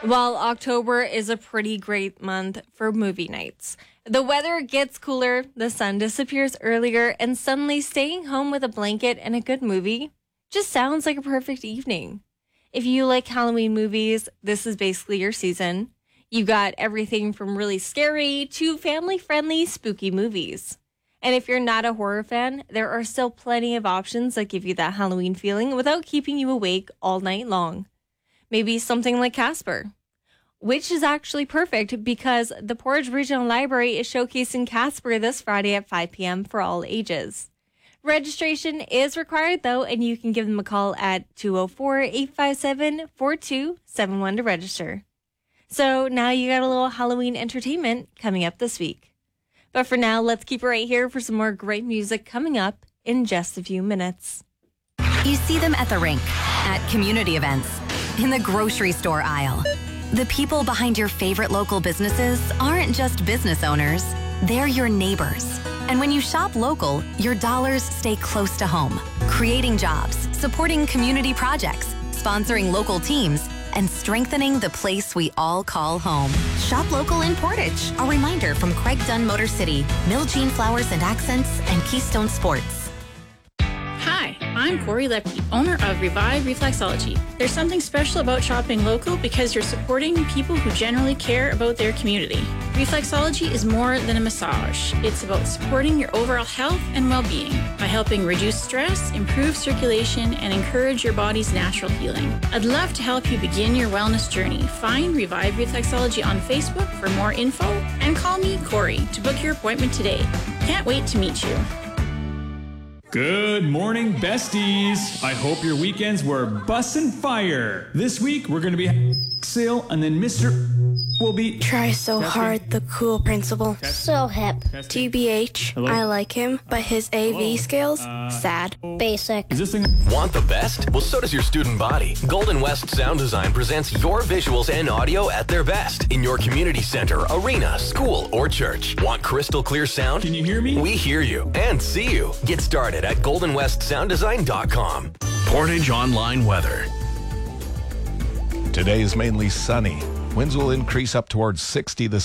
While October is a pretty great month for movie nights. The weather gets cooler, the sun disappears earlier, and suddenly staying home with a blanket and a good movie just sounds like a perfect evening. If you like Halloween movies, this is basically your season. You got everything from really scary to family-friendly spooky movies. And if you're not a horror fan, there are still plenty of options that give you that Halloween feeling without keeping you awake all night long. Maybe something like Casper, which is actually perfect because the Portage Regional Library is showcasing Casper this Friday at 5 p.m. for all ages. Registration is required, though, and you can give them a call at 204-857-4271 to register. So now you got a little Halloween entertainment coming up this week. But for now, let's keep it right here for some more great music coming up in just a few minutes. You see them at the rink, at community events, in the grocery store aisle. The people behind your favorite local businesses aren't just business owners, they're your neighbors. And when you shop local, your dollars stay close to home, creating jobs, supporting community projects, sponsoring local teams, and strengthening the place we all call home. Shop local in Portage. A reminder from Craig Dunn Motor City, Miljean Flowers and Accents, and Keystone Sports. Hi, I'm Corey Lepke, owner of Revive Reflexology. There's something special about shopping local because you're supporting people who generally care about their community. Reflexology is more than a massage. It's about supporting your overall health and well-being by helping reduce stress, improve circulation, and encourage your body's natural healing. I'd love to help you begin your wellness journey. Find Revive Reflexology on Facebook for more info and call me, Corey, to book your appointment today. Can't wait to meet you. Good morning, besties. I hope your weekends were bussin' fire. This week, we're going to be sale, and then Mr. will be... Try so hard, the cool principal. So hip. TBH, Hello? I like him, but his AV skills, sad. Basic. Is this thing... Want the best? Well, so does your student body. Golden West Sound Design presents your visuals and audio at their best in your community center, arena, school, or church. Want crystal clear sound? Can you hear me? We hear you and see you. Get started at goldenwestsounddesign.com. Portage Online Weather. Today is mainly sunny. Winds will increase up towards 60 this